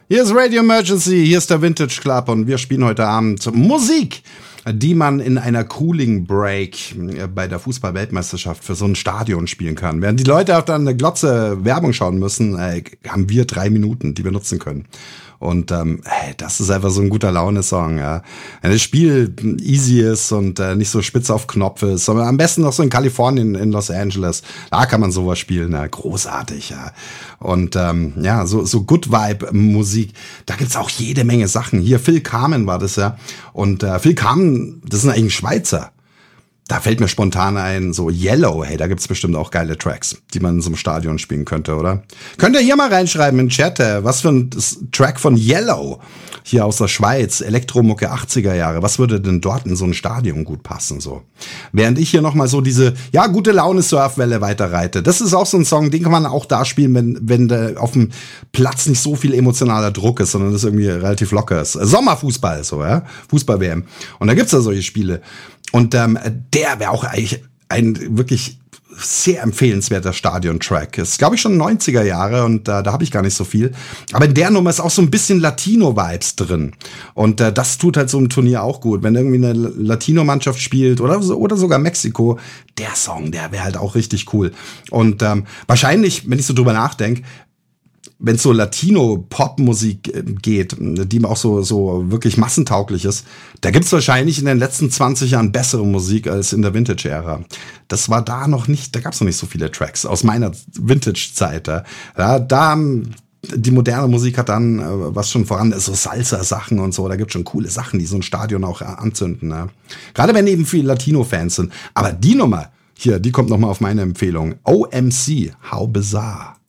Hier ist Radio Emergency, hier ist der Vintage Club und wir spielen heute Abend Musik, die man in einer Cooling Break bei der Fußball-Weltmeisterschaft für so ein Stadion spielen kann. Während die Leute auch dann eine Glotze Werbung schauen müssen, haben wir 3 Minuten, die wir nutzen können. Und das ist einfach so ein guter Laune-Song. Ja. Wenn das Spiel easy ist und nicht so spitz auf Knopf ist, sondern am besten noch so in Kalifornien, in Los Angeles, da kann man sowas spielen. Ja. Großartig. Ja. Und so Good Vibe-Musik, da gibt's auch jede Menge Sachen. Hier Phil Carmen war das ja. Und Phil Carmen, das ist eigentlich ein Schweizer. Da fällt mir spontan ein, so Yellow, hey, da gibt's bestimmt auch geile Tracks, die man in so einem Stadion spielen könnte, oder? Könnt ihr hier mal reinschreiben in den Chat, was für ein Track von Yellow, hier aus der Schweiz, Elektromucke 80er Jahre, was würde denn dort in so ein Stadion gut passen, so? Während ich hier nochmal so diese, gute Laune-Surfwelle weiterreite. Das ist auch so ein Song, den kann man auch da spielen, wenn da auf dem Platz nicht so viel emotionaler Druck ist, sondern das irgendwie relativ locker ist. Sommerfußball, so, ja? Fußball-WM. Und da gibt's ja solche Spiele. Und der wäre auch eigentlich ein wirklich sehr empfehlenswerter Stadion-Track. Ist, glaube ich, schon 90er Jahre und da habe ich gar nicht so viel. Aber in der Nummer ist auch so ein bisschen Latino-Vibes drin. Und das tut halt so ein Turnier auch gut. Wenn irgendwie eine Latino-Mannschaft spielt oder sogar Mexiko, der Song, der wäre halt auch richtig cool. Und wahrscheinlich, wenn ich so drüber nachdenke, wenn es so Latino-Pop-Musik geht, die auch so wirklich massentauglich ist, da gibt's wahrscheinlich in den letzten 20 Jahren bessere Musik als in der Vintage-Ära. Das war da noch nicht, da gab's noch nicht so viele Tracks aus meiner Vintage-Zeit. Die moderne Musik hat dann was schon voran, so Salsa-Sachen und so, da gibt's schon coole Sachen, die so ein Stadion auch anzünden. Ne? Gerade wenn eben viele Latino-Fans sind. Aber die Nummer hier, die kommt nochmal auf meine Empfehlung. OMC, How Bizarre.